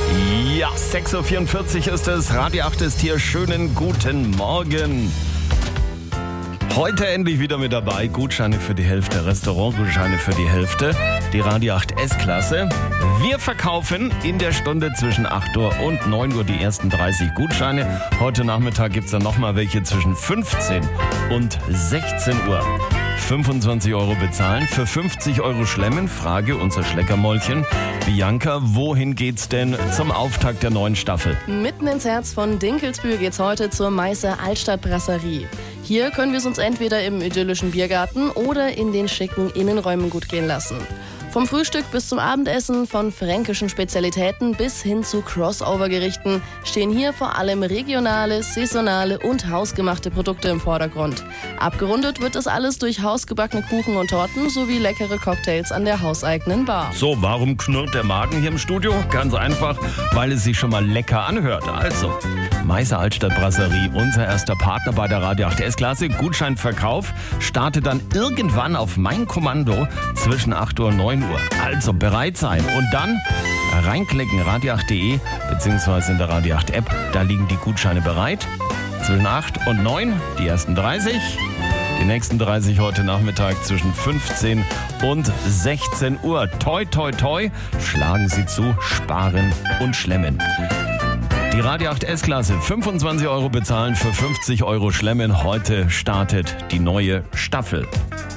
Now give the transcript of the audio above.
Ja, 6.44 Uhr ist es. Radio 8 ist hier. Schönen guten Morgen. Heute endlich wieder mit dabei. Gutscheine für die Hälfte, Restaurantgutscheine für die Hälfte. Die Radio 8 S-Klasse. Wir verkaufen in der Stunde zwischen 8 Uhr und 9 Uhr die ersten 30 Gutscheine. Heute Nachmittag gibt es dann nochmal welche zwischen 15 und 16 Uhr. 25 Euro bezahlen, für 50 Euro schlemmen. Frage, unser Schleckermäulchen. Bianca, wohin geht's denn zum Auftakt der neuen Staffel? Mitten ins Herz von Dinkelsbühl geht's heute zur Meißer Altstadt Brasserie. Hier können wir es uns entweder im idyllischen Biergarten oder in den schicken Innenräumen gut gehen lassen. Vom Frühstück bis zum Abendessen, von fränkischen Spezialitäten bis hin zu Crossover-Gerichten stehen hier vor allem regionale, saisonale und hausgemachte Produkte im Vordergrund. Abgerundet wird das alles durch hausgebackene Kuchen und Torten sowie leckere Cocktails an der hauseigenen Bar. So, warum knurrt der Magen hier im Studio? Ganz einfach, weil es sich schon mal lecker anhört. Also, Meißer Altstadt Brasserie, unser erster Partner bei der Radio 8 S-Klasse. Gutscheinverkauf startet dann irgendwann auf mein Kommando zwischen 8 Uhr und 9 Uhr. Also bereit sein und dann reinklicken, radio8.de bzw. in der Radio 8 App. Da liegen die Gutscheine bereit. Zwischen 8 und 9 die ersten 30. Die nächsten 30 heute Nachmittag zwischen 15 und 16 Uhr. Toi, toi, toi. Schlagen Sie zu, sparen und schlemmen. Die Radio 8 S-Klasse, 25 Euro bezahlen, für 50 Euro schlemmen. Heute startet die neue Staffel.